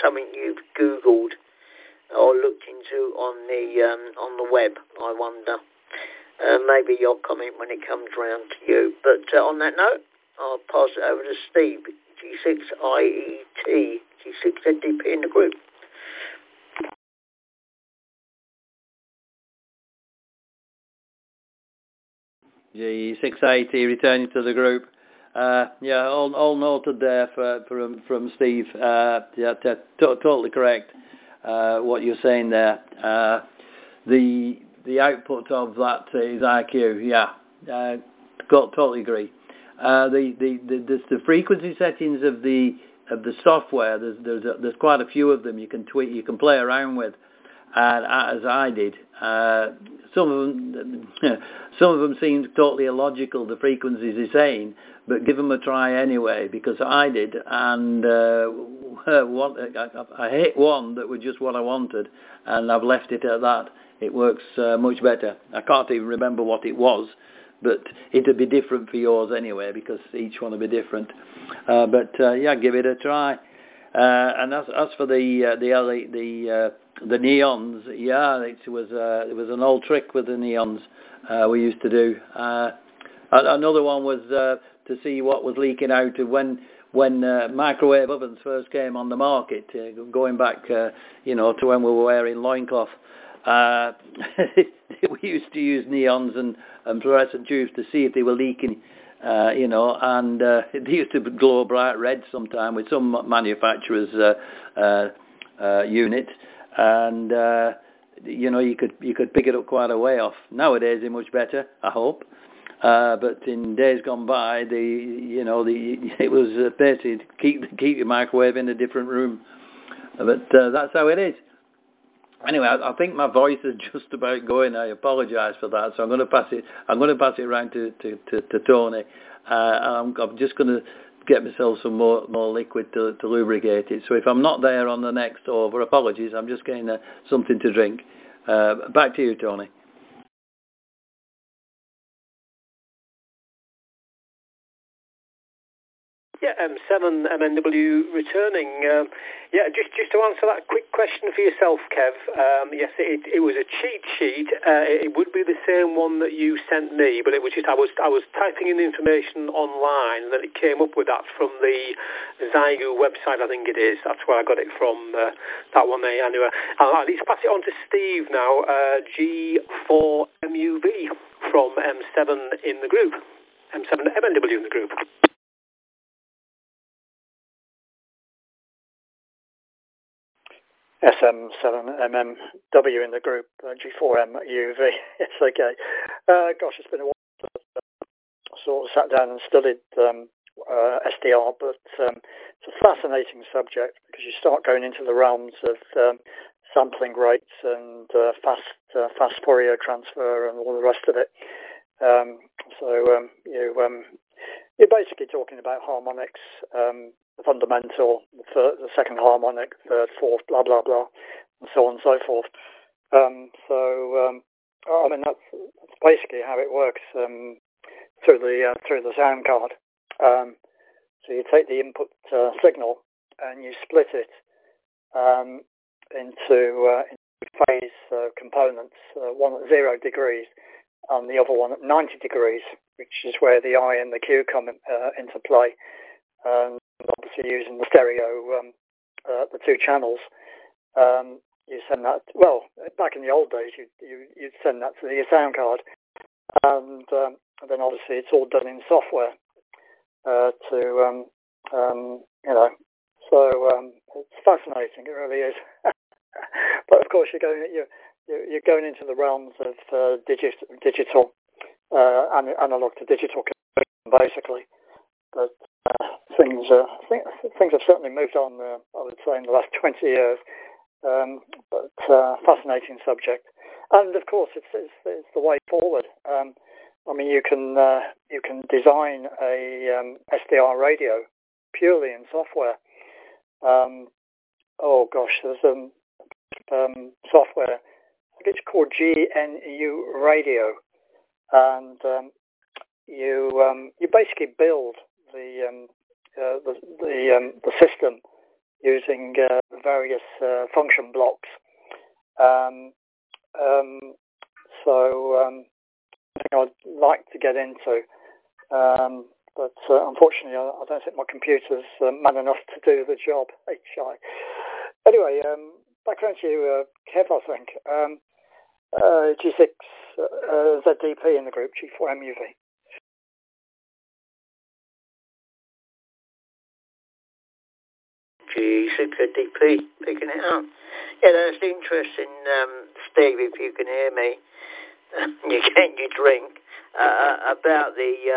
something you've Googled or looked into on the web, I wonder. Maybe you'll comment when it comes round to you. But on that note, I'll pass it over to Steve, G6IET, G6NDP in the group. G6IET returning to the group. All noted there from Steve. Totally correct. What you're saying there. The output of that is IQ. Totally agree. The frequency settings of the software. There's quite a few of them you can tweak, you can play around with, as I did. Some of them seem totally illogical, the frequencies he's saying, but give them a try anyway, because I did, and I hit one that was just what I wanted, and I've left it at that. It works much better. I can't even remember what it was, but it'd be different for yours anyway, because each one will be different. Give it a try. And as for the neons, it was an old trick with the neons we used to do. Another one was to see what was leaking out of when microwave ovens first came on the market, going back to when we were wearing loincloth. We used to use neons and fluorescent tubes to see if they were leaking. And they used to glow bright red sometime with some manufacturers' unit, and you could pick it up quite a way off. Nowadays, they're much better, I hope. But in days gone by, it was basically to keep your microwave in a different room. But that's how it is. Anyway, I think my voice is just about going. I apologise for that, so I'm going to pass it. I'm going to pass it around to Tony. I'm just going to get myself some more liquid to lubricate it. So if I'm not there on the next over, apologies. I'm just getting something to drink. Back to you, Tony. M7 MNW returning. Just to answer that quick question for yourself, Kev. Yes, it was a cheat sheet. It would be the same one that you sent me, but it was just I was typing in the information online, and then it came up with that from the Zygo website, I think it is. That's where I got it from. That one there. Anyway, let's pass it on to Steve now. G4MUV from M7 in the group. M7 MNW in the group. SM7MMW in the group, G4MUV. It's okay. It's been a while since I sort of sat down and studied SDR, but it's a fascinating subject because you start going into the realms of sampling rates and fast Fourier transfer and all the rest of it. You're basically talking about harmonics, the fundamental, the second harmonic, third, fourth, blah, blah, blah, and so on and so forth. That's basically how it works through the sound card. So you take the input signal and you split it into phase components, one at 0 degrees and the other one at 90 degrees, which is where the I and the Q come into play. Obviously using the stereo, the two channels, you send that, back in the old days, you'd send that to your sound card, and then obviously it's all done in software it's fascinating, it really is. But of course you're going into the realms of digital, analog to digital basically, but things have certainly moved on, I would say, in the last 20 years. But fascinating subject, and of course it's the way forward. You can design a SDR radio purely in software. There's software. I think it's called GNU Radio, and you basically build the system using various function blocks. Something I'd like to get into, but unfortunately I don't think my computer's man enough to do the job. HI. Anyway, back on to you, Kev, I think. G6 ZDP in the group, G4 MUV. G6 ZDP, picking it up. Yeah, that's interesting, Steve, if you can hear me. You get your drink. About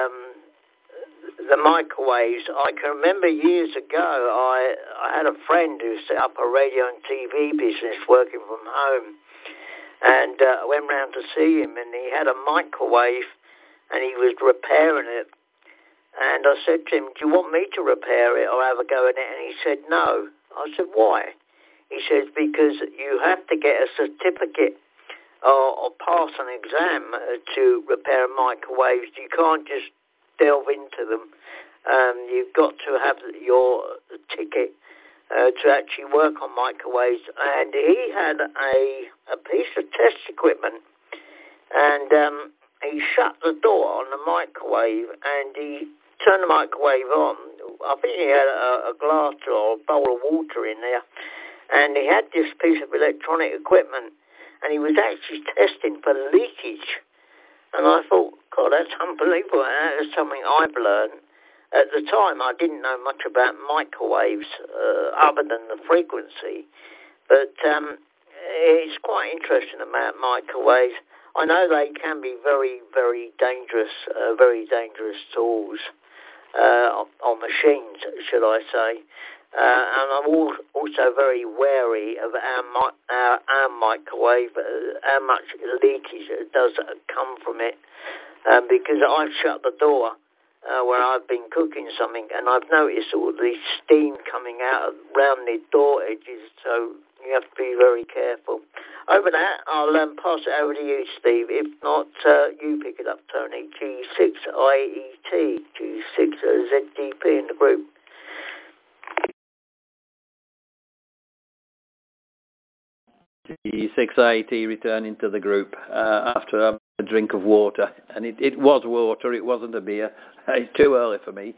the microwaves. I can remember years ago I had a friend who set up a radio and TV business working from home, and I went round to see him, and he had a microwave and he was repairing it, and I said to him, do you want me to repair it or have a go at it? And he said no. I said, why? He says, because you have to get a certificate or pass an exam to repair microwaves. You can't just delve into them. You've got to have your ticket to actually work on microwaves. And he had a piece of test equipment, and he shut the door on the microwave and he turned the microwave on. I think he had a glass or a bowl of water in there, and he had this piece of electronic equipment, and he was actually testing for leakage. And I thought, God, that's unbelievable. And that is something I've learned. At the time, I didn't know much about microwaves other than the frequency. But it's quite interesting about microwaves. I know they can be very, very dangerous tools on machines, should I say. And I'm also very wary of our microwave, how much leakage does come from it, because I've shut the door where I've been cooking something, and I've noticed all the steam coming out around the door edges, so you have to be very careful. Over that, I'll pass it over to you, Steve. If not, you pick it up, Tony. G6 IET, G6 ZDP in the group. G6 IET returning to the group after having a drink of water. And it was water, it wasn't a beer. It's too early for me.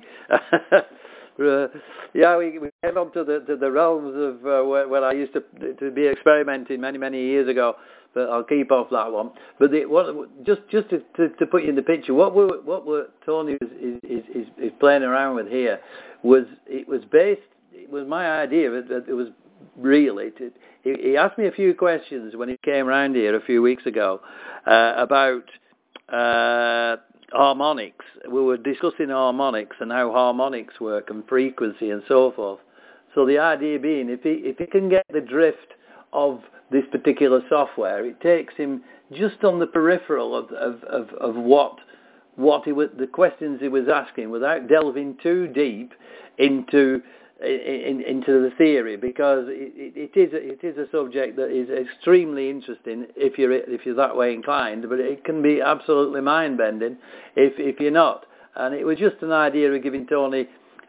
Yeah, we came on to the realms of where I used to be experimenting many years ago, but I'll keep off that one. But just to put you in the picture, what Tony is playing around with here was my idea that it was really he asked me a few questions when he came around here a few weeks ago about harmonics. We were discussing harmonics and how harmonics work and frequency and so forth. So the idea being, if he can get the drift of this particular software, it takes him just on the peripheral of what the questions he was asking, without delving too deep into the theory, because it is a subject that is extremely interesting if you're that way inclined, but it can be absolutely mind-bending if you're not. And it was just an idea of giving Tony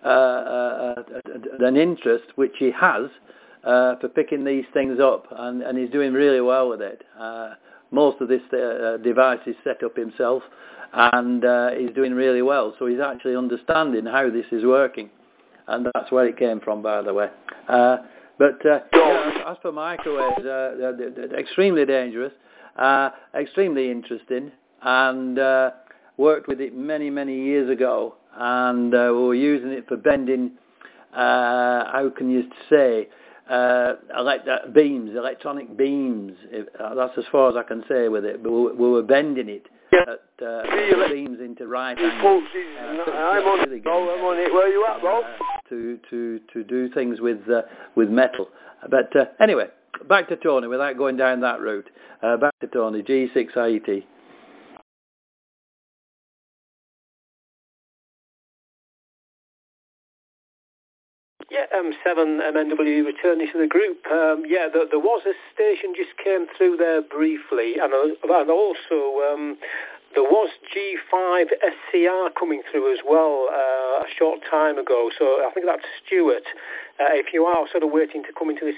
an interest, which he has, for picking these things up, and he's doing really well with it. Most of this device is set up himself, and he's doing really well, so he's actually understanding how this is working. And that's where it came from, by the way. As for microwaves, they're extremely dangerous, extremely interesting, and worked with it many years ago, and we were using it for bending, how can you say, electronic beams. That's as far as I can say with it, but we were bending it. Beams into right angles. I'm on it, where you at, bro? To do things with metal. But anyway, back to Tony, without going down that route. Back to Tony, G6 IET. Yeah, 7 MNW returning to the group. There was a station just came through there briefly, and also there was G5 SCR coming through as well a short time ago. So I think that's Stuart. if you are sort of waiting to come into this